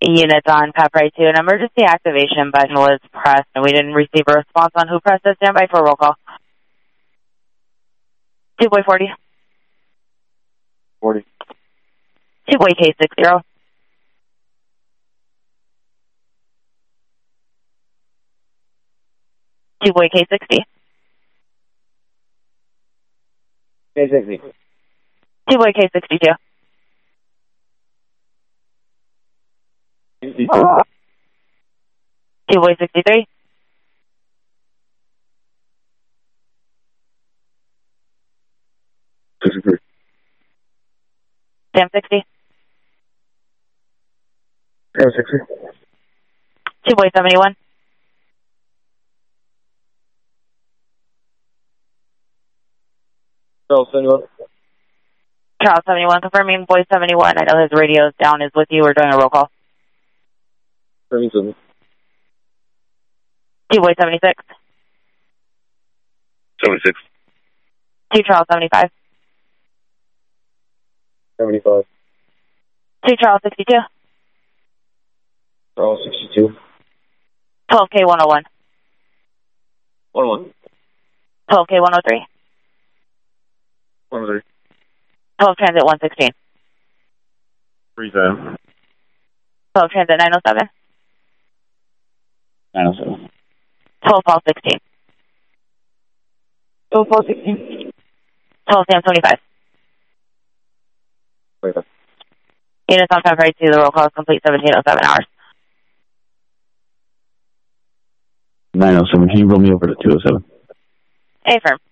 Units on Pepper 2. An emergency activation button was pressed, and we didn't receive a response on who pressed it. Stand by for a roll call. 2-boy 40. 40. 2-boy K60. 2-boy K60. K60. 2-boy K62. 2-boy 63. 63. Sam 60. Sam 60. 2-boy 71. Charles 71. Charles 71, confirming boy 71. I know his radio's down. Is with you. We're doing a roll call. 77. 2-boy 76. 76. 2 Charles 75. 75. 2 Charles 62. Charles 62. 12K 101. 101. 12K 103. 103. 12 Transit 116. 37. 12 Transit 907. 907. 12 Paul 16. 12 Paul 16. 12 Sam 25. 25. Units on Pepper 2. The roll call is complete. 1707 hours. 907. Can you roll me over to 207? Affirm.